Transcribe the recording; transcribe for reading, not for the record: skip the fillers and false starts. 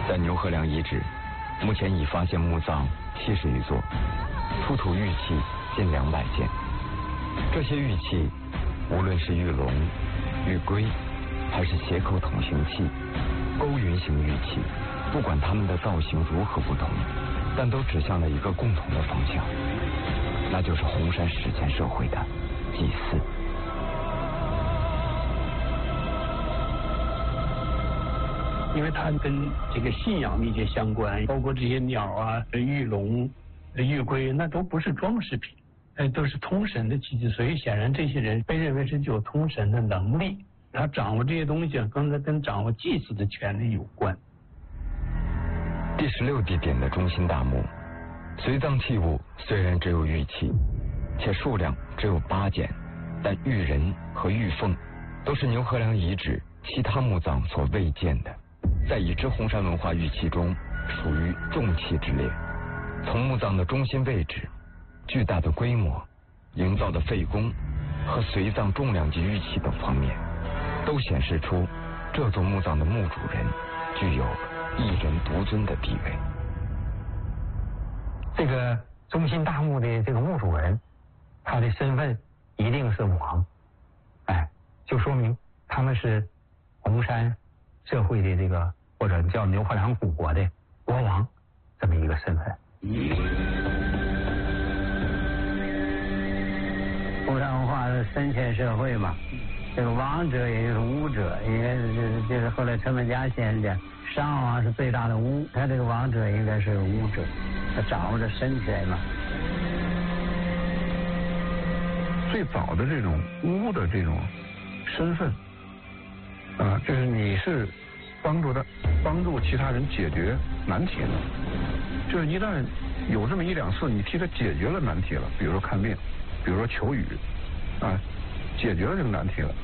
在牛河梁遗址，目前已发现墓葬70余座，出土玉器近200件。这些玉器，无论是玉龙、玉龟，还是斜口筒形器、勾云形玉器，不管它们的造型如何不同，但都指向了一个共同的方向，那就是红山史前社会的祭祀。 因为它跟这个信仰密切相关，包括这些鸟啊、玉龙、玉龟，那都不是装饰品，都是通神的器具，所以显然这些人被认为是具有通神的能力，他掌握这些东西，跟掌握祭祀的权利有关。 第16地点的中心大墓，随葬器物虽然只有玉器，且数量只有8件，但玉人和玉凤都是牛河梁遗址其他墓葬所未见的，在已知红山文化玉器中属于重器之列。从墓葬的中心位置、巨大的规模、营造的费工和随葬重量级玉器等方面，都显示出这座墓葬的墓主人具有一人独尊的地位。 这个中心大墓的这个墓主人，他的身份一定是王，就说明他们是红山社会的这个，或者叫牛河梁古国的国王这么一个身份。 红山文化是生前社会嘛，这个王者也就是巫者，应该就是后来陈文家先生讲，商王是最大的巫，他这个王者应该是巫者，他掌握着生权嘛。 最早的这种巫的这种身份，就是你是帮助其他人解决难题的，就是一旦有这么1、2次你替他解决了难题了，比如说看病，比如说求雨，解决了这个难题了，